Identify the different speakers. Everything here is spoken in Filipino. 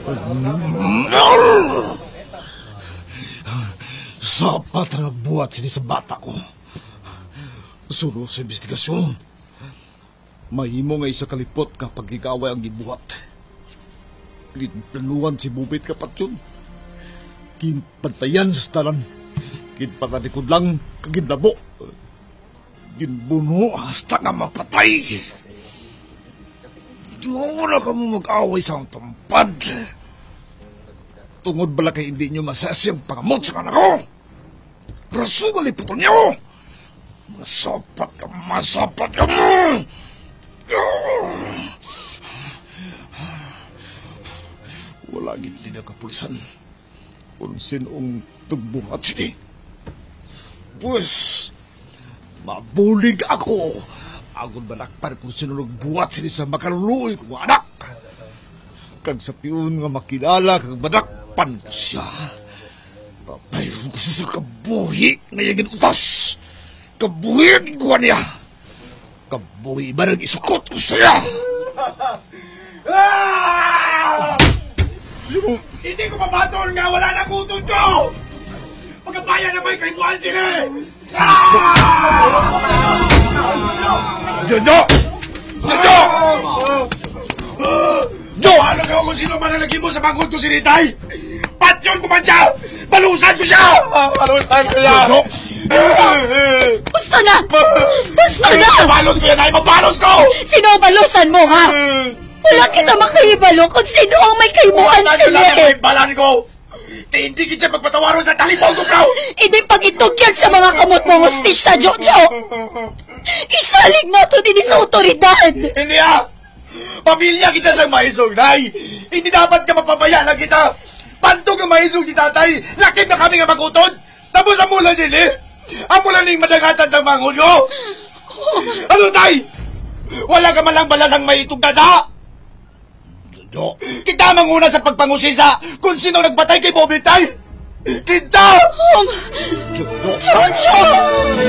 Speaker 1: Sapat na nagbuhat sini sa bata ko. Sunod sa investigasyon, mahimo nga isa kalipot kapag igaway ang gibuhat. Ginplanuhan si Bubit kapat yun. Ginpantayan sa talan. Ginparanikod lang kaginlabo. Ginbuno hasta nga mapatay. Diyo na ka mo mag-away sa tampad. Tungod bala kay hindi nyo masasiyang pangamot sa kanak ko. Raso nga liputon nyo. Masapat ka mo. Wala gindi na kapulisan. Kung sinong tagbuhat sini. Pues, mabulig ako. Agon balakpan kung sino nagbuhat sini sa makaluluoy kong anak. Kag sa tiyon nga makilala kag badakpan siya. Papayro ko siya sa kabuhi na yagin utas. Kabuhi ang iguan niya. Kabuhi ba nang isukot ko siya?
Speaker 2: Hindi ko mabatol nga wala na kutod ko! Pagkabayan na may kaibuan sila!
Speaker 1: Jojo! Jojo! Jo!
Speaker 2: Paano ka kung sino man ang naging mo sa bangkod ko si Ritay? Patyon ko man siya! Balusan ko siya!
Speaker 1: Balusan ko siya! Jojo!
Speaker 3: Basta na! Basta na!
Speaker 2: Mabalos ko yan ay mabalos ko!
Speaker 3: Sino ang balusan mo, ha? Wala kita makahibalo kung sino ang may kaibuan sila eh!
Speaker 2: Balan ko! Hindi kita magpatawaron sa talipong ko, bro!
Speaker 3: Hindi pagitugyan sa mga kamot mong hostage na Jojo! Isalig na ito din sa otoridad!
Speaker 2: Hindi ah! Pamilya kita sa maisog, nay! Hindi dapat ka mapapayalan kita! Pantog ang maisog si tatay! Lakip na kami nga magutod! Tapos ang mula sila! Ang mula ning madagatan sa mangon ko! Ano, tay? Wala ka man lang balasang maitog na!
Speaker 1: Jo!
Speaker 2: Kita manguna sa pagpangusisa kung sino nagbatay kay Bobby Tay! Kita!
Speaker 1: Jojo!
Speaker 3: Jojo!